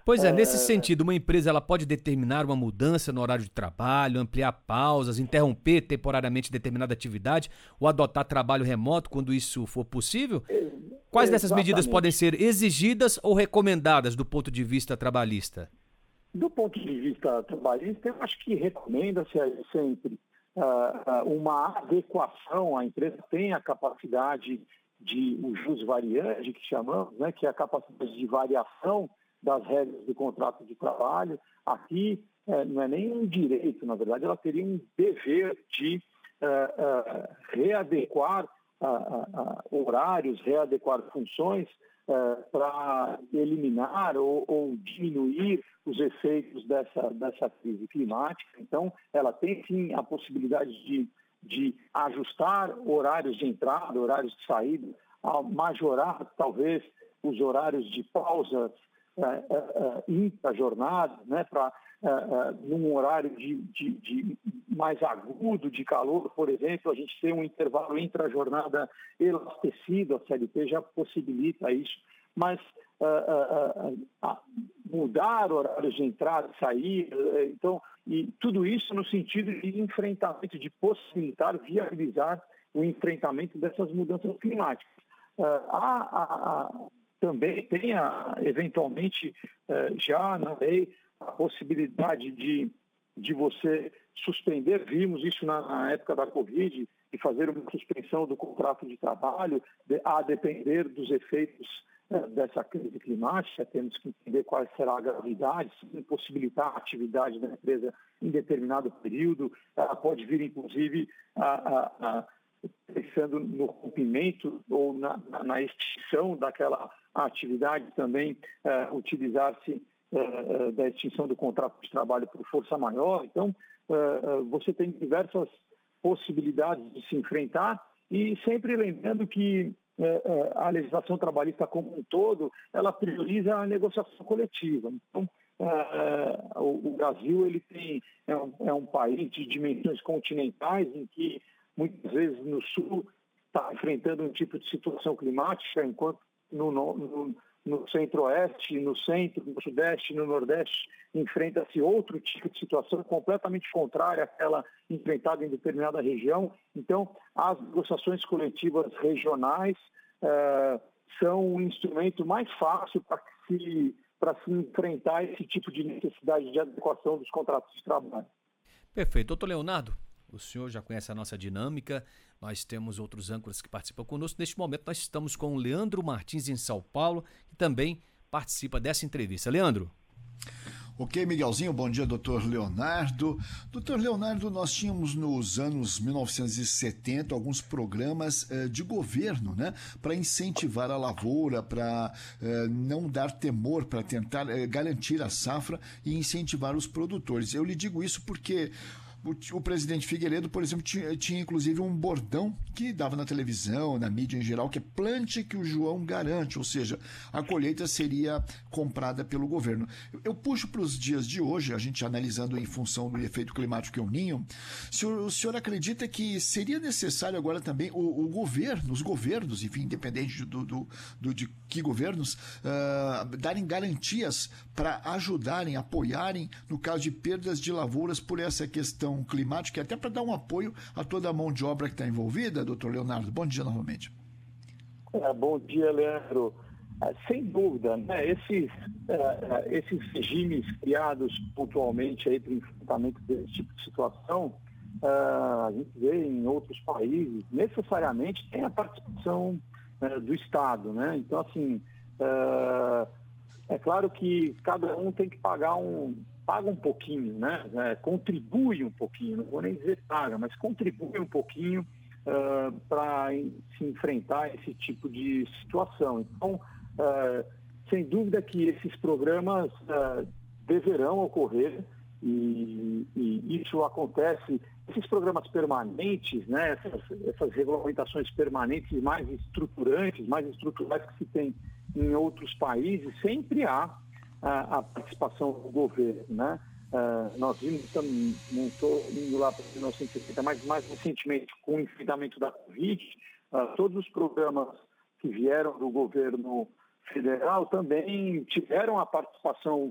Pois é, nesse sentido, uma empresa ela pode determinar uma mudança no horário de trabalho, ampliar pausas, interromper temporariamente determinada atividade ou adotar trabalho remoto quando isso for possível? Quais dessas medidas podem Exatamente. ser exigidas ou recomendadas do ponto de vista trabalhista? Do ponto de vista trabalhista, eu acho que recomenda-se aí sempre uma adequação. A empresa tem a capacidade de o jus variandi, que chamamos, né, que é a capacidade de variação das regras do contrato de trabalho. Aqui não é nem um direito, na verdade, ela teria um dever de readequar horários, readequar funções para eliminar ou diminuir os efeitos dessa crise climática. Então, ela tem sim a possibilidade de ajustar horários de entrada, horários de saída, a majorar talvez os horários de pausa intra-jornada, né, para num horário de mais agudo de calor, por exemplo, a gente tem um intervalo intra-jornada elastecido, a CLT já possibilita isso, mas mudar horários de entrada e saída, então, e tudo isso no sentido de enfrentamento, de possibilitar, viabilizar o enfrentamento dessas mudanças climáticas. Também tem, eventualmente, já na lei, a possibilidade de você suspender, vimos isso na época da Covid, e fazer uma suspensão do contrato de trabalho, a depender dos efeitos dessa crise climática. Temos que entender qual será a gravidade, se impossibilitar a atividade da empresa em determinado período. Ela pode vir, inclusive, pensando no rompimento ou na extinção daquela atividade, também utilizar-se da extinção do contrato de trabalho por força maior. Então, você tem diversas possibilidades de se enfrentar, e sempre lembrando que a legislação trabalhista como um todo, ela prioriza a negociação coletiva. Então, o Brasil ele é um país de dimensões continentais, em que muitas vezes no sul está enfrentando um tipo de situação climática, enquanto no centro-oeste, no centro, no sudeste, no nordeste, enfrenta-se outro tipo de situação completamente contrária àquela enfrentada em determinada região. Então, as negociações coletivas regionais são um instrumento mais fácil para se enfrentar esse tipo de necessidade de adequação dos contratos de trabalho. Perfeito. Doutor Leonardo, o senhor já conhece a nossa dinâmica, nós temos outros âncoras que participam conosco. Neste momento nós estamos com o Leandro Martins em São Paulo, que também participa dessa entrevista. Leandro. Ok, Miguelzinho, bom dia, doutor Leonardo. Doutor Leonardo, nós tínhamos nos anos 1970 alguns programas de governo, né, para incentivar a lavoura, para não dar temor, para tentar garantir a safra e incentivar os produtores. Eu lhe digo isso porque o presidente Figueiredo, por exemplo, tinha inclusive um bordão que dava na televisão, na mídia em geral, que é plante que o João garante, ou seja, a colheita seria comprada pelo governo. Eu puxo para os dias de hoje, a gente analisando em função do efeito climático El Niño, o senhor acredita que seria necessário agora também os governos, enfim, independente de que governos, darem garantias para ajudarem, apoiarem no caso de perdas de lavouras por essa questão climática, até para dar um apoio a toda a mão de obra que está envolvida, doutor Leonardo? Bom dia novamente. Bom dia, Leandro. Sem dúvida, né? Esses regimes criados pontualmente para o enfrentamento desse tipo de situação, a gente vê em outros países, necessariamente tem a participação do Estado, né? Então, assim, é claro que cada um tem que paga um pouquinho, né? Contribui um pouquinho, não vou nem dizer paga, mas contribui um pouquinho para se enfrentar esse tipo de situação. Então, sem dúvida que esses programas deverão ocorrer, e isso acontece, esses programas permanentes, né? Essas regulamentações permanentes mais estruturantes, mais estruturais que se tem em outros países, sempre há a participação do governo, né? Nós vimos, não estou indo lá para 1970, mas mais recentemente, com o enfrentamento da Covid, todos os programas que vieram do governo federal também tiveram a participação